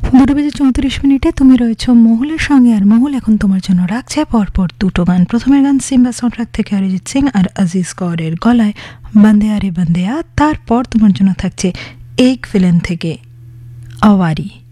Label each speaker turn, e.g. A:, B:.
A: 2:34 তুমি রয়েছো মহুলের সঙ্গে, আর মহুল এখন তোমার জন্য রাখছে পরপর দুটো গান। প্রথমের গান সিম্বা সাউন্ডট্র্যাক থেকে অরিজিৎ সিং আর আজিজ কৌরের গলায় বন্দেয়া রে বন্দেয়া। তারপর তোমার জন্য থাকছে এক ফিল্ম থেকে আওয়ারি।